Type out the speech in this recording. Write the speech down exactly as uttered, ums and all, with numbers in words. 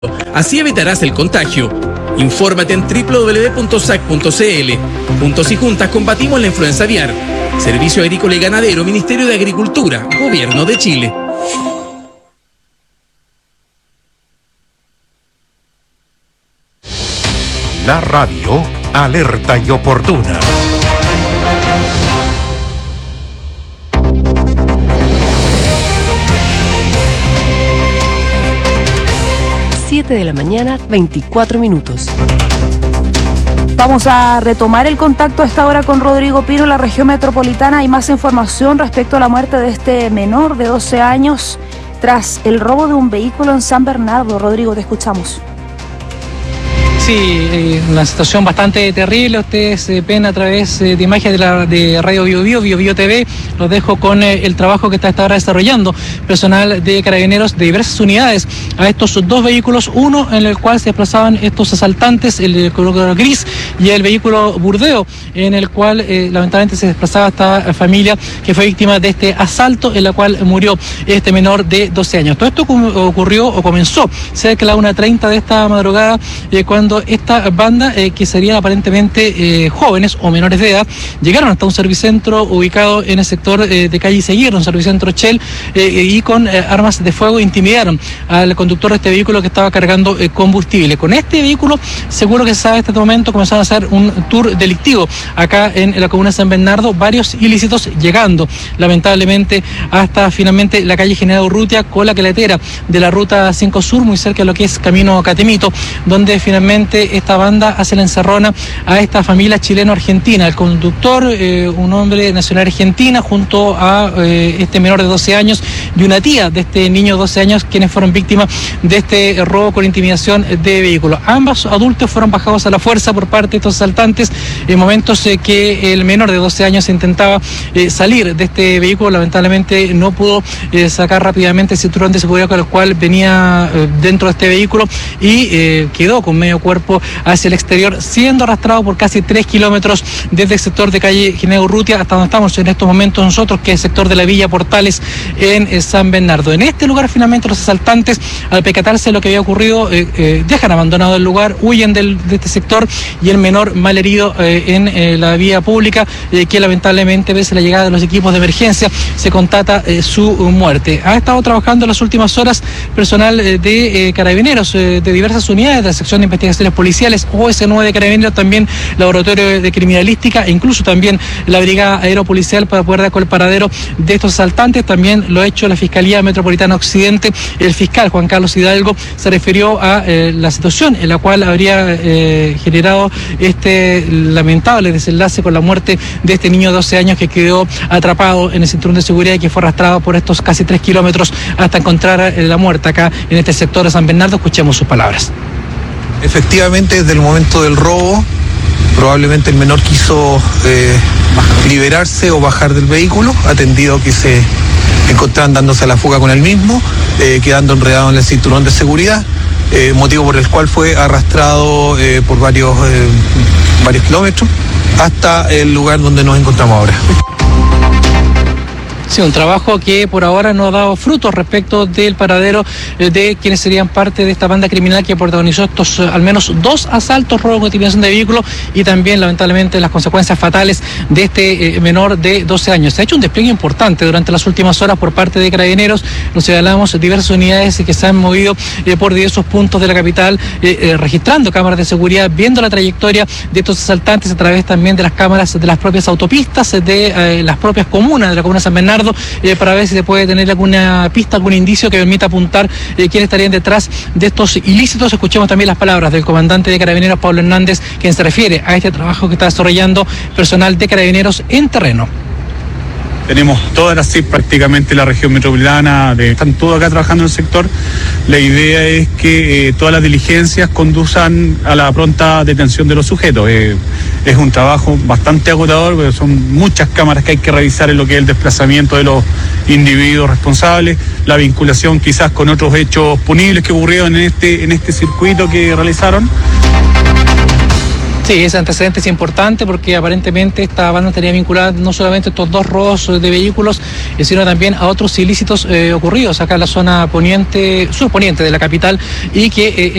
Así evitarás el contagio. Infórmate en doble u doble u doble u punto s a c punto c l. Juntos y juntas combatimos la influenza aviar. Servicio Agrícola y Ganadero, Ministerio de Agricultura, Gobierno de Chile. La radio alerta y oportuna. siete de la mañana, veinticuatro minutos. Vamos a retomar el contacto a esta hora con Rodrigo Pino en la región metropolitana. Hay más información respecto a la muerte de este menor de doce años tras el robo de un vehículo en San Bernardo. Rodrigo, te escuchamos. Sí, eh, una situación bastante terrible. Ustedes eh, ven a través eh, de imágenes de, la, de Radio Bio Bio, Bio Bio T V. Los dejo con eh, el trabajo que está hasta ahora desarrollando personal de Carabineros de diversas unidades a estos dos vehículos. Uno en el cual se desplazaban estos asaltantes, el color gris, y el vehículo Burdeo, en el cual eh, lamentablemente se desplazaba esta familia que fue víctima de este asalto, en la cual murió este menor de doce años. Todo esto ocurrió o comenzó cerca de la una treinta de esta madrugada, eh, cuando esta banda, eh, que serían aparentemente eh, jóvenes o menores de edad, llegaron hasta un servicentro ubicado en el sector eh, de calle Seguir, un servicentro Shell, eh, y con eh, armas de fuego intimidaron al conductor de este vehículo que estaba cargando eh, combustible. Con este vehículo, seguro que se sabe, hasta este momento comenzaron a hacer un tour delictivo acá en la comuna de San Bernardo, varios ilícitos, llegando lamentablemente hasta finalmente la calle General Urrutia con la caletera de la ruta cinco Sur, muy cerca de lo que es Camino Catemito, donde finalmente esta banda hace la encerrona a esta familia chileno-argentina. El conductor, eh, un hombre de nacionalidad argentina, junto a eh, este menor de doce años y una tía de este niño de doce años, quienes fueron víctimas de este robo con intimidación de vehículos. Ambos adultos fueron bajados a la fuerza por parte de estos asaltantes en momentos eh, que el menor de doce años intentaba eh, salir de este vehículo. Lamentablemente no pudo eh, sacar rápidamente el cinturón de seguridad con el cual venía eh, dentro de este vehículo y eh, quedó con medio cuerpo hacia el exterior, siendo arrastrado por casi tres kilómetros desde el sector de calle General Urrutia hasta donde estamos en estos momentos nosotros, que es el sector de la Villa Portales en eh, San Bernardo. En este lugar finalmente los asaltantes, al percatarse de lo que había ocurrido, eh, eh, dejan abandonado el lugar, huyen del, de este sector, y el menor malherido eh, en eh, la vía pública, eh, que lamentablemente, pese a la llegada de los equipos de emergencia, se constata eh, su muerte. Ha estado trabajando en las últimas horas personal eh, de eh, Carabineros eh, de diversas unidades de la sección de investigaciones policiales, O S nueve de Carabineros, también Laboratorio de Criminalística e incluso también la Brigada Aeropolicial, para poder dar con el paradero de estos asaltantes. También lo ha hecho la Fiscalía Metropolitana Occidente. El fiscal Juan Carlos Hidalgo se refirió a eh, la situación en la cual habría eh, generado este lamentable desenlace con la muerte de este niño de doce años que quedó atrapado en el cinturón de seguridad y que fue arrastrado por estos casi tres kilómetros hasta encontrar eh, la muerte acá en este sector de San Bernardo. Escuchemos sus palabras. Efectivamente, desde el momento del robo, probablemente el menor quiso eh, liberarse o bajar del vehículo, atendido que se encontraban dándose a la fuga con el mismo, eh, quedando enredado en el cinturón de seguridad, eh, motivo por el cual fue arrastrado eh, por varios, eh, varios kilómetros hasta el lugar donde nos encontramos ahora. Sí, un trabajo que por ahora no ha dado frutos respecto del paradero de quienes serían parte de esta banda criminal que protagonizó estos al menos dos asaltos, robo con intimidación de vehículos, y también lamentablemente las consecuencias fatales de este eh, menor de doce años. Se ha hecho un despliegue importante durante las últimas horas por parte de Carabineros. Nos señalamos diversas unidades que se han movido eh, por diversos puntos de la capital, eh, eh, registrando cámaras de seguridad, viendo la trayectoria de estos asaltantes a través también de las cámaras de las propias autopistas, de eh, las propias comunas de la comuna de San Bernardo, Eh, para ver si se puede tener alguna pista, algún indicio que permita apuntar eh, quiénes estarían detrás de estos ilícitos. Escuchemos también las palabras del comandante de Carabineros, Pablo Hernández, quien se refiere a este trabajo que está desarrollando personal de Carabineros en terreno. Tenemos todas las C I P prácticamente la región metropolitana, de, están todos acá trabajando en el sector. La idea es que eh, todas las diligencias conduzcan a la pronta detención de los sujetos. Eh, es un trabajo bastante agotador, porque son muchas cámaras que hay que revisar en lo que es el desplazamiento de los individuos responsables, la vinculación quizás con otros hechos punibles que ocurrieron en este, en este circuito que realizaron. Sí, ese antecedente es importante porque aparentemente esta banda estaría vinculada no solamente a estos dos robos de vehículos, eh, sino también a otros ilícitos eh, ocurridos acá en la zona poniente, surponiente de la capital y que eh,